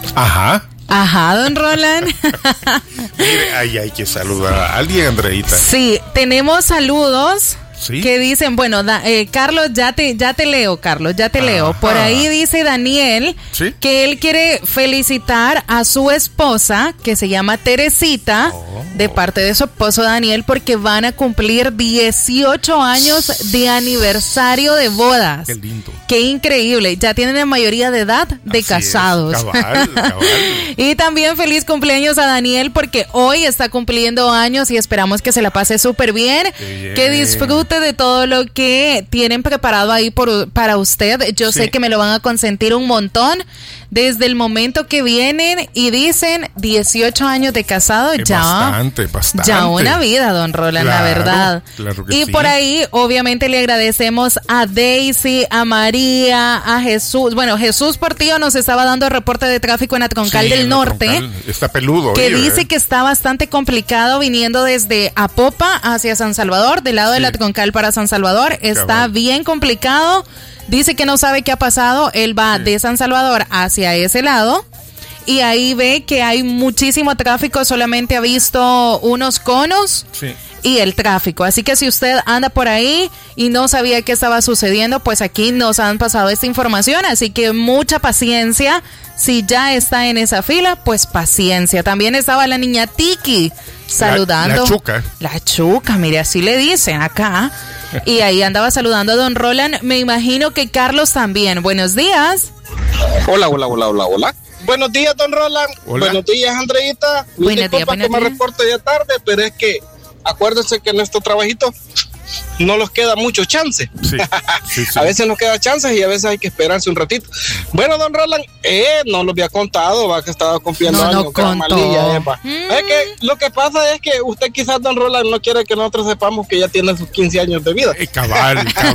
Ajá, don Roland. Mire, ahí hay que saludar a alguien, Andreita. Sí, tenemos saludos. ¿Sí? Que dicen, bueno, Carlos, ya te leo, Carlos, ya te leo. Por ahí dice Daniel, ¿sí?, que él quiere felicitar a su esposa, que se llama Teresita, de parte de su esposo Daniel, porque van a cumplir 18 años de aniversario de bodas. Qué lindo. Qué increíble, ya tienen la mayoría de edad de así casados. Cabal. Y también feliz cumpleaños a Daniel, porque hoy está cumpliendo años y esperamos que se la pase súper bien, que disfrute de todo lo que tienen preparado ahí para usted. Yo sé que me lo van a consentir un montón desde el momento que vienen y dicen 18 años de casado. Bastante. Ya una vida, don Roland, claro, la verdad. Claro que y sí. Por ahí obviamente le agradecemos a Daisy, a María, a Jesús. Bueno, Jesús Portillo nos estaba dando reporte de tráfico en la Troncal del Norte. Está peludo. Que dice que está bastante complicado viniendo desde Apopa hacia San Salvador, del lado de la Troncal para San Salvador. Está bien complicado. Dice que no sabe qué ha pasado. Él va de San Salvador hacia ese lado y ahí ve que hay muchísimo tráfico. Solamente ha visto unos conos y el tráfico. Así que si usted anda por ahí y no sabía qué estaba sucediendo, pues aquí nos han pasado esta información. Así que mucha paciencia. Si ya está en esa fila, pues paciencia. También estaba la niña Tiki saludando. La Chuca, mire, así le dicen acá. Y ahí andaba saludando a don Roland. Me imagino que Carlos también. Buenos días. Hola. Buenos días, don Roland. Hola. Buenos días, Andreita. Buenos días. Me reporto ya tarde, pero es que acuérdense que nuestro trabajito no nos queda mucho chance. Sí. A veces nos queda chances y a veces hay que esperarse un ratito. Bueno, don Roland, no lo había contado, va, que estaba cumpliendo años. No contó. Es que lo que pasa es que usted quizás, don Roland, no quiere que nosotros sepamos que ya tiene sus 15 años de vida. Cabal.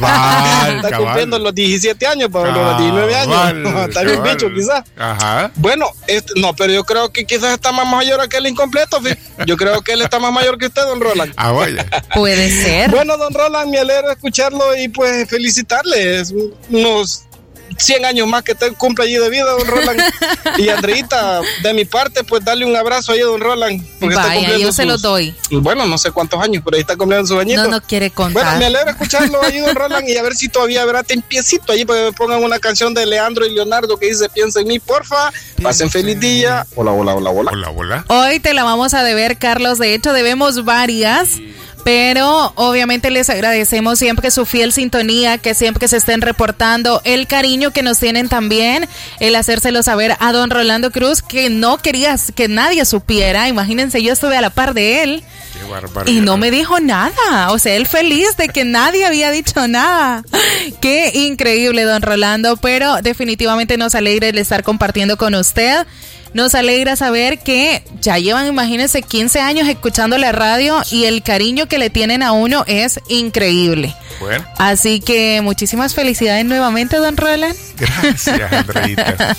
Está cumpliendo los 17 años, para los 19 años. Está bien bicho, quizás. Ajá. Bueno, no, pero yo creo que quizás está más mayor que el incompleto. Yo creo que él está más mayor que usted, don Roland. Vaya. Puede ser. Bueno, don Roland, me alegra escucharlo y pues felicitarle. Es unos 100 años más que te cumple allí de vida, don Roland. Y Andreita, de mi parte, pues darle un abrazo ahí a don Roland. Vaya, yo se los doy. Bueno, no sé cuántos años, pero ahí está cumpliendo sus añitos. No quiere contar. Bueno, me alegra escucharlo ahí, don Roland, y a ver si todavía habrá tempiecito allí para que me pongan una canción de Leandro y Leonardo que dice piensa en mí, porfa. Pasen feliz día. Hola. Hoy te la vamos a deber, Carlos. De hecho, debemos varias. Pero obviamente les agradecemos siempre su fiel sintonía, que siempre se estén reportando, el cariño que nos tienen también, el hacérselo saber a don Rolando Cruz, que no quería que nadie supiera. Imagínense, yo estuve a la par de él. Qué barbaridad. Y no me dijo nada. O sea, él feliz de que nadie había dicho nada. Qué increíble, don Rolando. Pero definitivamente nos alegra el estar compartiendo con usted. Nos alegra saber que ya llevan, imagínense, 15 años escuchando la radio y el cariño que le tienen a uno es increíble. Bueno. Así que muchísimas felicidades nuevamente, don Roland. Gracias, Andreita.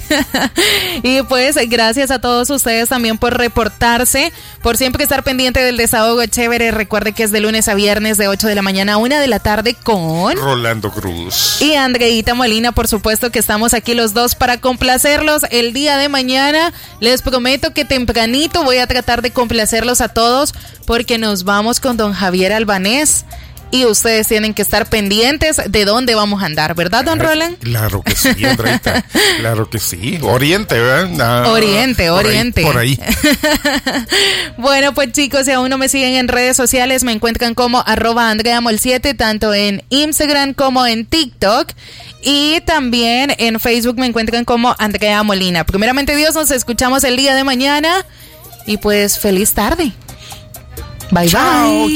Y pues gracias a todos ustedes también por reportarse, por siempre estar pendiente del Desahogo Chévere. Recuerde que es de lunes a viernes de 8 de la mañana a 1 de la tarde con Rolando Cruz y Andreita Molina. Por supuesto que estamos aquí los dos para complacerlos el día de mañana. Les prometo que tempranito voy a tratar de complacerlos a todos, porque nos vamos con don Javier Albanés. Y ustedes tienen que estar pendientes de dónde vamos a andar, ¿verdad, don Roland? Claro que sí, Andreita. Claro que sí. Oriente, ¿verdad? Oriente. Por ahí. Bueno, pues chicos, si aún no me siguen en redes sociales, me encuentran como @AndreaMol7, tanto en Instagram como en TikTok. Y también en Facebook me encuentran como Andrea Molina. Primeramente Dios, nos escuchamos el día de mañana. Y pues feliz tarde. Bye. Chao.